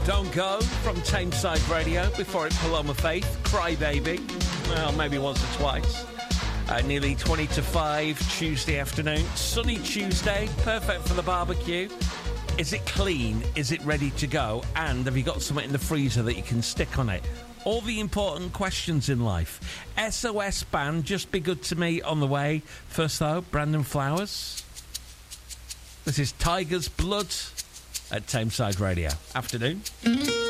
Don't Go from Tameside Radio. Before it, Paloma Faith, Cry Baby. Well, maybe once or twice. Nearly 20 to 5 Tuesday afternoon. Sunny Tuesday, perfect for the barbecue. Is it clean? Is it ready to go? And have you got something in the freezer that you can stick on it? All the important questions in life. SOS Band, Just Be Good to Me on the way. First, though, Brandon Flowers. This is Tiger's Blood at Tameside Radio. Afternoon.